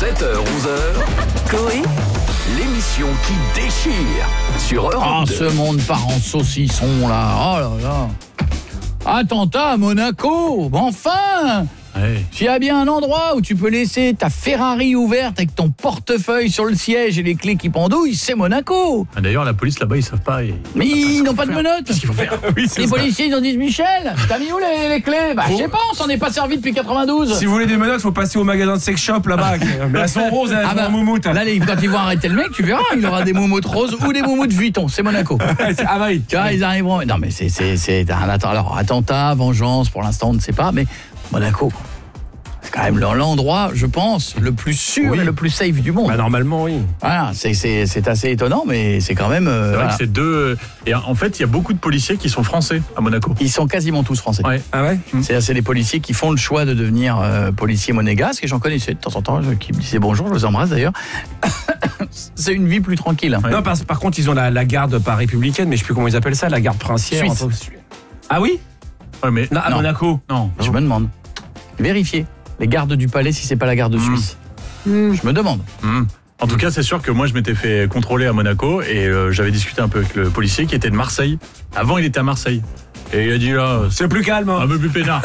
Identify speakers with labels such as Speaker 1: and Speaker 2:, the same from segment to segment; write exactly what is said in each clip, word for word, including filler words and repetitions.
Speaker 1: sept heures onze heures, Coé, l'émission qui déchire sur Europe
Speaker 2: Ah,
Speaker 1: deux.
Speaker 2: ce monde part en saucisson, là. Oh là là. Attentat à Monaco. Bon, enfin,
Speaker 3: Ouais.
Speaker 2: s'il y a bien un endroit où tu peux laisser ta Ferrari ouverte avec ton portefeuille sur le siège et les clés qui pendouillent, c'est Monaco.
Speaker 3: Ah, d'ailleurs, la police là-bas, ils savent pas. Ils...
Speaker 2: Mais ils n'ont pas de menottes.
Speaker 3: Qu'est-ce qu'il faut faire? Oui, c'est
Speaker 2: Les
Speaker 3: ça.
Speaker 2: policiers, ils ont dit Michel, t'as mis où les, les clés? Bah, je sais pas, on s'en est pas servi depuis quatre-vingt-douze.
Speaker 4: Si vous voulez des menottes, faut passer au magasin de sex shop là-bas. Mais elles sont roses, elles
Speaker 2: Ah
Speaker 4: sont
Speaker 2: bah,
Speaker 4: en moumoute.
Speaker 2: là, les- quand ils vont arrêter le mec, tu verras, il aura des moumoutes roses ou des moumoutes Vuitton. C'est Monaco.
Speaker 4: Ah bah oui.
Speaker 2: Tu vois, ils arriveront. Non, mais c'est c'est c'est un atten- alors attentat, vengeance. Pour l'instant, on ne sait pas. Mais Monaco, c'est quand même l'endroit, je pense, le plus sûr
Speaker 4: Oui.
Speaker 2: et le plus safe du monde.
Speaker 4: Bah normalement, oui.
Speaker 2: Voilà, c'est c'est c'est assez étonnant, mais c'est quand même. euh,
Speaker 3: C'est vrai
Speaker 2: voilà.
Speaker 3: que c'est deux. Et en fait, il y a beaucoup de policiers qui sont français à Monaco.
Speaker 2: Ils sont quasiment tous français.
Speaker 3: Ouais.
Speaker 4: Ah ouais.
Speaker 2: C'est c'est des policiers qui font le choix de devenir euh, policiers monégasques, et j'en connaissais de temps en temps, je- qui me disaient bonjour, je les embrasse d'ailleurs. C'est une vie plus tranquille. hein.
Speaker 3: Ouais.
Speaker 4: Non, par, par contre, ils ont la, la garde pas républicaine, mais je sais plus comment ils appellent ça, la garde princière.
Speaker 2: Suisse.
Speaker 4: entre- Ah oui.
Speaker 3: Ouais, mais
Speaker 4: Non, à
Speaker 2: Non.
Speaker 4: Monaco.
Speaker 3: non.
Speaker 2: Je me demande. Vérifiez les gardes du palais si c'est pas la garde
Speaker 3: Mmh.
Speaker 2: suisse. Je me demande.
Speaker 3: Mmh. En tout cas, c'est sûr que moi, je m'étais fait contrôler à Monaco et euh, j'avais discuté un peu avec le policier qui était de Marseille. Avant, il était à Marseille. Et il a dit là, c'est
Speaker 4: C'est plus calme.
Speaker 3: un
Speaker 4: Hein.
Speaker 3: peu plus peinard.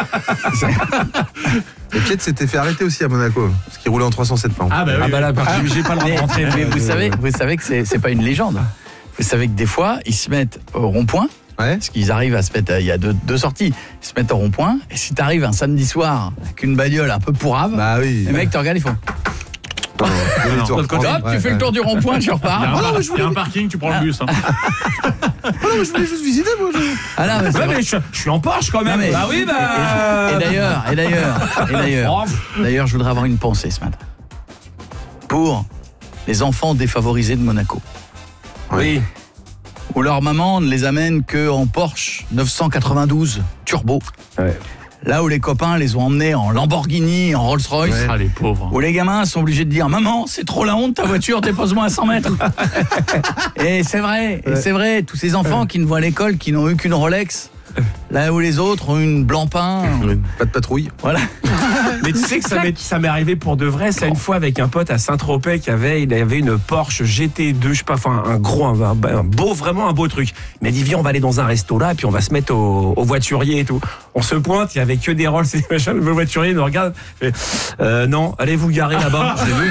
Speaker 5: Et Piet s'était fait arrêter aussi à Monaco, parce qu'il roulait en trois cent sept plombs.
Speaker 3: Ah bah oui.
Speaker 4: Ah bah là, par- j'ai pas le droit
Speaker 2: Mais,
Speaker 4: de rentrer.
Speaker 2: mais
Speaker 4: moi,
Speaker 2: vous
Speaker 4: je-
Speaker 2: savez, vous savez que c'est c'est pas une légende. Vous savez que des fois, ils se mettent au rond-point,
Speaker 5: Ouais.
Speaker 2: parce qu'ils arrivent à se mettre, il y a deux, deux sorties, ils se mettent au rond-point, et si t'arrives un samedi soir avec une bagnole un peu pourrave,
Speaker 5: Bah oui.
Speaker 2: les mecs te regardent, ils font
Speaker 5: Non, il y a des tours.
Speaker 2: hop, tu
Speaker 5: Ouais,
Speaker 2: fais
Speaker 5: ouais.
Speaker 2: le tour du rond-point, tu
Speaker 3: Il y a un,
Speaker 2: repars.
Speaker 3: par- il y a un parking, tu prends le bus. hein.
Speaker 5: Ah non, mais je voulais juste visiter, moi. je-
Speaker 2: Ah non, mais c'est
Speaker 4: Ouais,
Speaker 2: vrai.
Speaker 4: mais je, je suis en Porsche quand même.
Speaker 2: Non, mais-
Speaker 4: Bah oui, bah.
Speaker 2: Et d'ailleurs, et d'ailleurs, et d'ailleurs,
Speaker 4: Oh, pff.
Speaker 2: d'ailleurs, je voudrais avoir une pensée ce matin pour les enfants défavorisés de Monaco,
Speaker 4: Oui.
Speaker 2: où leur maman ne les amène que en Porsche neuf cent quatre-vingt-douze turbo.
Speaker 4: Ouais.
Speaker 2: Là où les copains les ont emmenés en Lamborghini, en Rolls-Royce.
Speaker 5: Ouais.
Speaker 3: Ah, les pauvres.
Speaker 2: Où les gamins sont obligés de dire « Maman, c'est trop la honte, ta voiture, dépose-moi à cent mètres !» Et c'est vrai, et c'est vrai, tous ces enfants qui ne vont à l'école, qui n'ont eu qu'une Rolex, là où les autres ont une Blancpain,
Speaker 5: Pas de patrouille.
Speaker 2: voilà.
Speaker 4: Mais tu sais que ça m'est, ça m'est arrivé pour de vrai, ça une fois avec un pote à Saint-Tropez qui avait, il avait une Porsche G T deux, je sais pas, enfin un gros, un, un- un beau, vraiment un beau truc. Il m'a dit viens on va aller dans un resto là et puis on va se mettre au, au voiturier et tout. On se pointe, il y avait que des Rolls et des machins, le voiturier nous regarde, fait, euh, non, allez vous garer là-bas.
Speaker 2: Je l'ai vu.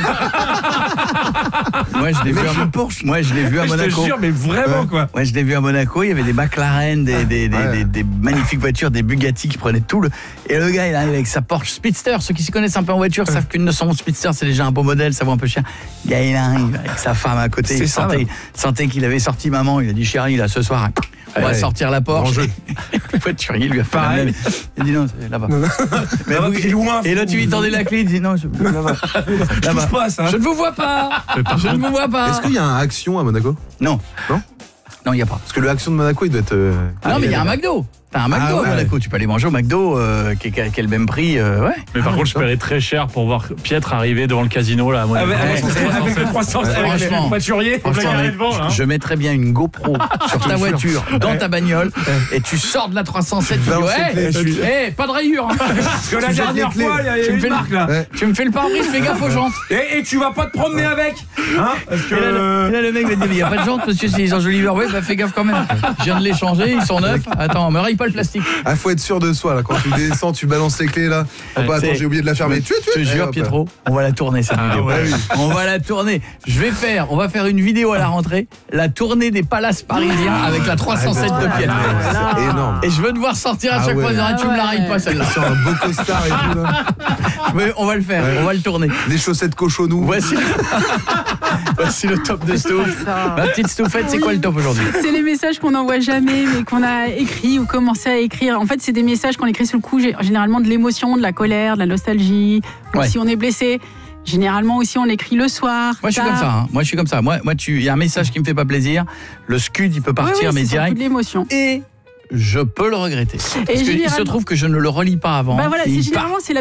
Speaker 2: Moi, je l'ai vu à Porsche. Moi, je l'ai vu à
Speaker 4: Je te
Speaker 2: Monaco.
Speaker 4: jure, mais vraiment
Speaker 5: Ouais.
Speaker 4: quoi.
Speaker 2: Moi, je l'ai vu à Monaco, il y avait des McLaren, des, des, des,
Speaker 5: Ouais.
Speaker 2: des, des magnifiques voitures, des Bugatti qui prenaient tout le... Et le gars, il arrive avec sa Porsche Speedster. Ceux qui s'y connaissent un peu en voiture savent qu'une neuf cent onze Speedster, c'est déjà un beau modèle, ça vaut un peu cher. Le gars, il arrive avec sa femme à côté.
Speaker 4: C'est
Speaker 2: Il
Speaker 4: ça,
Speaker 2: sentait,
Speaker 4: ouais.
Speaker 2: sentait qu'il avait sorti maman. Il a dit, chérie, là, ce soir, on va
Speaker 5: Ouais.
Speaker 2: sortir la Porsche.
Speaker 5: Grand jeu.
Speaker 2: Le voiturier lui a fait la
Speaker 4: Pareil.
Speaker 2: même. Il a dit, non, c'est là-bas. Mais
Speaker 4: Là-bas,
Speaker 2: vous-
Speaker 4: c'est loin.
Speaker 2: Et là, tu lui tendais la clé, il dit, non, je, là-bas.
Speaker 4: Je touche pas à ça.
Speaker 2: Je ne vous vois pas. Je ne vous vois pas.
Speaker 5: Est-ce qu'il y a un Action à Monaco?
Speaker 2: Non.
Speaker 5: Non
Speaker 2: Non, il n'y a pas.
Speaker 5: Parce que le Action de Monaco, il doit être. euh,
Speaker 2: Ah non, mais il y a un McDo. T'as un McDo
Speaker 5: Ah ouais.
Speaker 2: à Monaco. Tu peux aller manger au McDo euh, qui, est, qui est le même prix. euh, ouais.
Speaker 3: Mais par contre, je paierais très cher pour voir Pietre arriver devant le casino là à Monaco.
Speaker 4: Avec, avec-
Speaker 2: Ouais,
Speaker 4: avec le trois cents, avec
Speaker 2: franchement.
Speaker 4: le voiturier, on
Speaker 2: Franchement,
Speaker 4: l'a garé
Speaker 2: mec,
Speaker 4: devant là.
Speaker 2: je mettrais bien une GoPro sur ta voiture, dans ta bagnole, et tu sors de la trois cent sept. Tu dis,
Speaker 5: Balance les
Speaker 2: ouais,
Speaker 5: clés,
Speaker 2: je suis- hey, pas de rayures. hein.
Speaker 4: Parce que la
Speaker 5: Tu jettes
Speaker 4: dernière
Speaker 5: les clés.
Speaker 4: fois, il y a
Speaker 2: Tu me
Speaker 4: une
Speaker 2: fais
Speaker 4: marque là.
Speaker 5: Ouais.
Speaker 2: Tu me fais le pare-brise, fais gaffe aux jantes.
Speaker 4: Et, et tu vas pas te promener avec, hein? Parce que
Speaker 2: Et là, le, et là, le mec va te dire, il n'y a pas de jantes, monsieur, c'est les enjoliveurs. Ouais, bah fais gaffe quand même. Je viens de les changer, ils sont neufs. Attends, me raye pas le plastique.
Speaker 5: Ah, faut être sûr de soi, là. Quand tu descends, tu balances les clés, là. Oh, bah, attends,
Speaker 2: C'est-
Speaker 5: j'ai oublié de la fermer. Tu, tu,
Speaker 2: Je te
Speaker 5: eh,
Speaker 2: jure,
Speaker 5: hop.
Speaker 2: Pietro, on va la tourner cette vidéo.
Speaker 3: ouais.
Speaker 2: On va la tourner. Je vais faire, on va faire une vidéo à la rentrée, la tournée des palaces parisiens avec la trois cent sept de Pietro.
Speaker 5: C'est énorme.
Speaker 2: Et je veux devoir sortir à
Speaker 5: Ah
Speaker 2: chaque
Speaker 5: ouais.
Speaker 2: fois, dire, ah, tu me la rayes pas celle-là.
Speaker 5: Sur un beau costard et tout, là.
Speaker 2: Mais on va le faire, on va le tourner.
Speaker 5: Les chaussettes cochonou.
Speaker 2: Voici, voici le top de Stouff. Ma petite Stouffette, c'est quoi le top aujourd'hui?
Speaker 6: C'est les messages qu'on n'envoie jamais, mais qu'on a écrits ou commencé à écrire. En fait, c'est des messages qu'on écrit sous le coup, gé- généralement de l'émotion, de la colère, de la nostalgie. Ou
Speaker 2: Ouais.
Speaker 6: si on est blessé, généralement aussi on l'écrit le soir.
Speaker 2: Moi, je suis
Speaker 6: tard.
Speaker 2: comme ça. Hein. Moi, je suis comme ça. Moi, moi, tu, il y a un message qui me fait pas plaisir. Le scud, il peut
Speaker 6: Oui,
Speaker 2: partir,
Speaker 6: oui,
Speaker 2: mais
Speaker 6: c'est surtout
Speaker 2: direct.
Speaker 6: de l'émotion.
Speaker 2: Et je peux le regretter. Parce qu'il se
Speaker 6: généralement-
Speaker 2: trouve que je ne le relis pas avant.
Speaker 6: Bah voilà,
Speaker 2: Et
Speaker 6: c'est
Speaker 2: il part.
Speaker 6: généralement c'est la